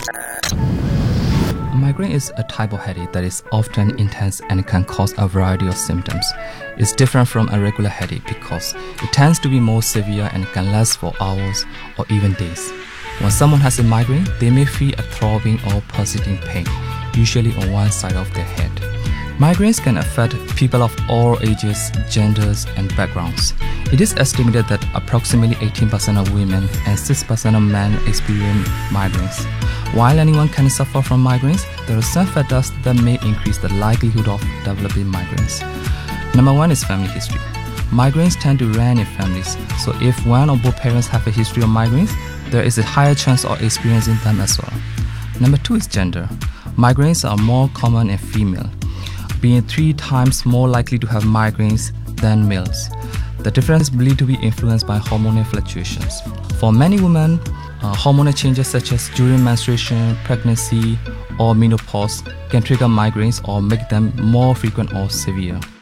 Migraine is a type of headache that is often intense and can cause a variety of symptoms. It's different from a regular headache because it tends to be more severe and can last for hours or even days. When someone has a migraine, they may feel a throbbing or pulsating pain, usually on one side of their head. Migraines can affect people of all ages, genders, and backgrounds. It is estimated that approximately 18% of women and 6% of men experience migraines. While anyone can suffer from migraines, there are some factors that may increase the likelihood of developing migraines. Number 1 is family history. Migraines tend to run in families, so if one or both parents have a history of migraines, there is a higher chance of experiencing them as well. Number 2 is gender. Migraines are more common in female, being 3 times more likely to have migraines than males. The difference is believed to be influenced by hormonal fluctuations. For many women, hormonal changes such as during menstruation, pregnancy, or menopause can trigger migraines or make them more frequent or severe.